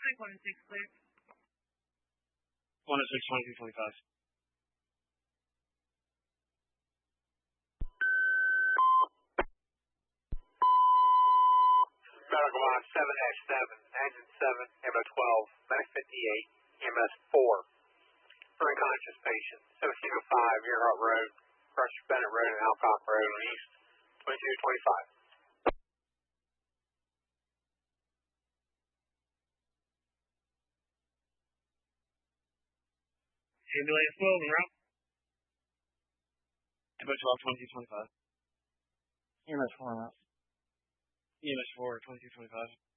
106 clear. 106, 2225. Medical line 7-7, engine 7, EMS 12, medic 58, EMS 4. Unconscious patient, 1705 Earhart Road, Crusher Bennett Road, and Alcott Road on East, 2225. Ambulance 12 en route. EMS 12, 2225. EMS 4 en route. EMS 4, 2225.